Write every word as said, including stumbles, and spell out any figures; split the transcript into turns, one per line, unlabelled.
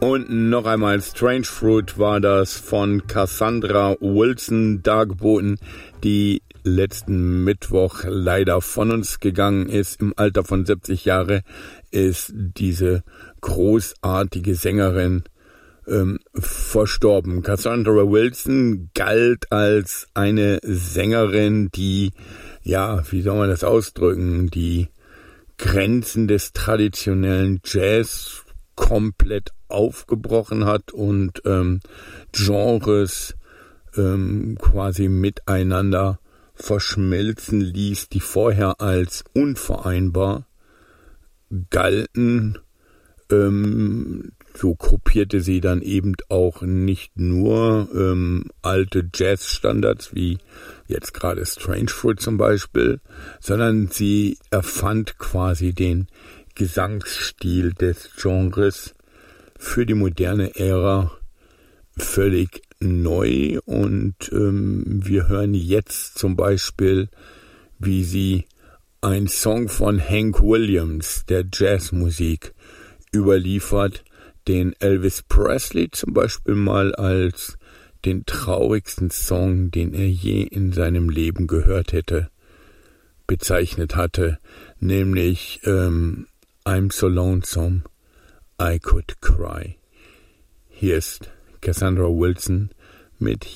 Und noch einmal Strange Fruit war das von Cassandra Wilson dargeboten, die letzten Mittwoch leider von uns gegangen ist. Im Alter von siebzig Jahren ist diese großartige Sängerin ähm, verstorben. Cassandra Wilson galt als eine Sängerin, die, ja, wie soll man das ausdrücken, die Grenzen des traditionellen Jazz komplett aufgebrochen hat und ähm, Genres ähm, quasi miteinander verschmelzen ließ, die vorher als unvereinbar galten. Ähm, so kopierte sie dann eben auch nicht nur ähm, alte Jazzstandards wie jetzt gerade Strange Fruit zum Beispiel, sondern sie erfand quasi den Gesangsstil des Genres für die moderne Ära völlig neu. Und ähm, wir hören jetzt zum Beispiel, wie sie einen Song von Hank Williams, der Jazzmusik, überliefert, den Elvis Presley zum Beispiel mal als den traurigsten Song, den er je in seinem Leben gehört hätte, bezeichnet hatte, nämlich ähm, I'm so lonesome, I could cry. Hier ist Cassandra Wilson mit